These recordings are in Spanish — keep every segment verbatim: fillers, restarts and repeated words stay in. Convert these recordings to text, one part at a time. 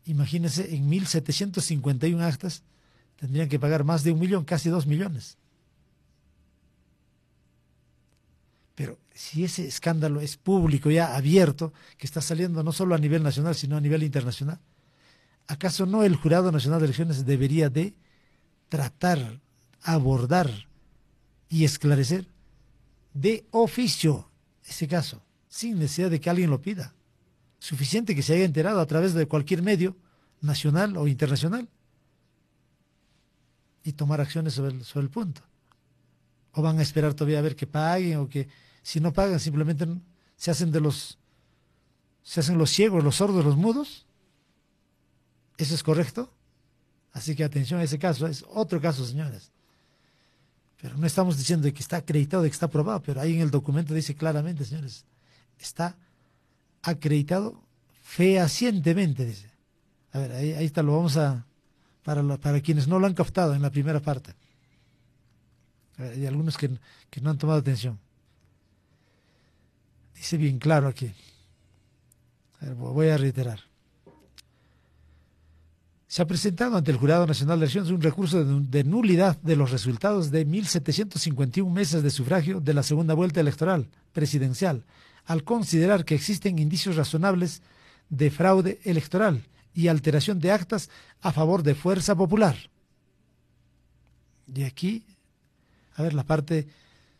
Imagínense, en mil setecientos cincuenta y uno actas tendrían que pagar más de un millón, casi dos millones. Pero si ese escándalo es público, ya abierto, que está saliendo no solo a nivel nacional, sino a nivel internacional, ¿acaso no el Jurado Nacional de Elecciones debería de tratar, abordar y esclarecer de oficio ese caso, sin necesidad de que alguien lo pida? Suficiente que se haya enterado a través de cualquier medio, nacional o internacional, y tomar acciones sobre el, sobre el punto. ¿O van a esperar todavía a ver que paguen, o que si no pagan simplemente se hacen de los se hacen los ciegos, los sordos, los mudos? ¿Eso es correcto? Así que atención a ese caso, es otro caso, señores. Pero no estamos diciendo de que está acreditado, de que está aprobado, pero ahí en el documento dice claramente, señores, está acreditado fehacientemente, dice. A ver, ahí, ahí está, lo vamos a, para, la, para quienes no lo han captado en la primera parte. A ver, hay algunos que, que no han tomado atención. Dice bien claro aquí. A ver, voy a reiterar. Se ha presentado ante el Jurado Nacional de Elecciones un recurso de, de nulidad de los resultados de mil setecientos cincuenta y uno mesas de sufragio de la segunda vuelta electoral presidencial, al considerar que existen indicios razonables de fraude electoral y alteración de actas a favor de Fuerza Popular. Y aquí, a ver, la parte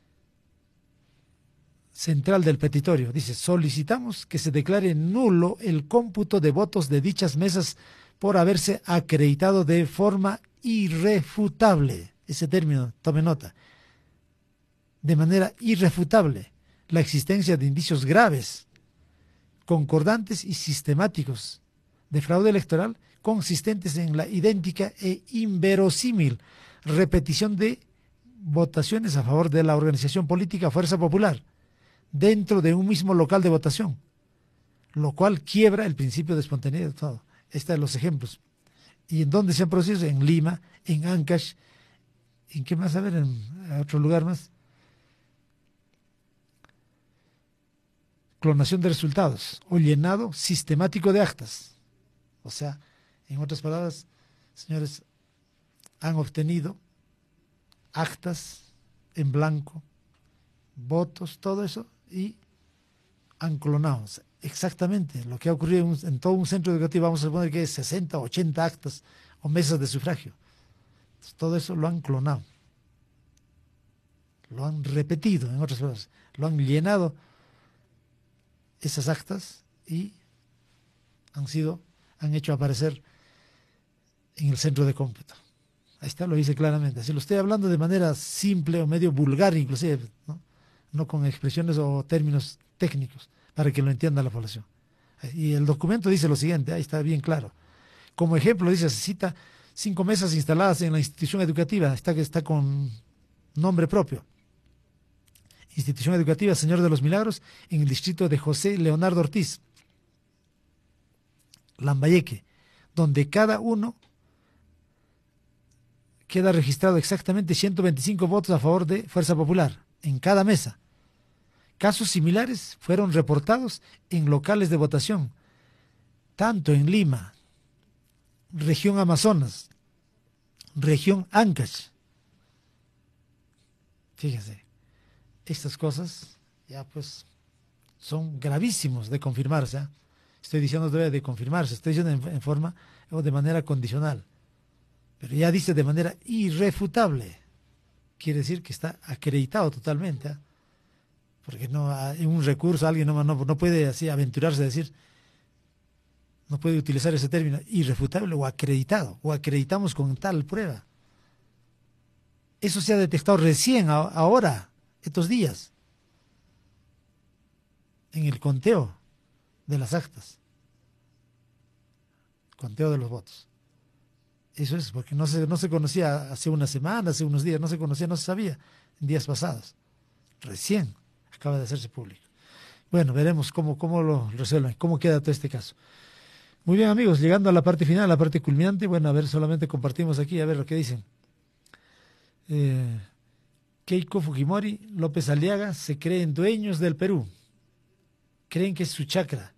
central del petitorio, dice: solicitamos que se declare nulo el cómputo de votos de dichas mesas por haberse acreditado de forma irrefutable, ese término, tome nota, de manera irrefutable, la existencia de indicios graves, concordantes y sistemáticos de fraude electoral consistentes en la idéntica e inverosímil repetición de votaciones a favor de la organización política Fuerza Popular dentro de un mismo local de votación, lo cual quiebra el principio de espontaneidad de todo. Estos son los ejemplos. ¿Y en dónde se han producido? En Lima, en Ancash, ¿en qué más? A ver, en otro lugar más. Clonación de resultados o llenado sistemático de actas. O sea, en otras palabras, señores, han obtenido actas en blanco, votos, todo eso, y han clonado. Exactamente lo que ha ocurrido en, un, en todo un centro educativo. Vamos a suponer que es sesenta, ochenta actas o mesas de sufragio. Entonces, todo eso lo han clonado, lo han repetido, en otras palabras, lo han llenado esas actas y han sido, han hecho aparecer en el centro de cómputo. Ahí está, lo dice claramente. Así lo estoy hablando de manera simple o medio vulgar, inclusive, ¿no? No con expresiones o términos técnicos, para que lo entienda la población. Y el documento dice lo siguiente, ahí está bien claro. Como ejemplo, dice, se cita cinco mesas instaladas en la institución educativa, está que está con nombre propio. Institución Educativa Señor de los Milagros, en el distrito de José Leonardo Ortiz, Lambayeque, donde cada uno queda registrado exactamente ciento veinticinco votos a favor de Fuerza Popular, en cada mesa. Casos similares fueron reportados en locales de votación, tanto en Lima, región Amazonas, región Ancash. Fíjense, estas cosas ya pues son gravísimos de confirmarse, ¿eh? Estoy diciendo debe de confirmarse, estoy diciendo en, en forma o de manera condicional, pero ya dice de manera irrefutable, quiere decir que está acreditado totalmente, ¿eh? Porque no en un recurso alguien no, no, no puede así aventurarse a decir, no puede utilizar ese término irrefutable o acreditado, o acreditamos con tal prueba. Eso se ha detectado recién, ahora, estos días, en el conteo de las actas, conteo de los votos. Eso es, porque no se, no se conocía hace una semana, hace unos días, no se conocía, no se sabía en días pasados. Recién acaba de hacerse público. Bueno, veremos cómo, cómo lo resuelven, cómo queda todo este caso. Muy bien, amigos, llegando a la parte final, a la parte culminante, bueno, a ver, solamente compartimos aquí, a ver lo que dicen. Eh, Keiko Fujimori, López Aliaga se creen dueños del Perú. Creen que es su chacra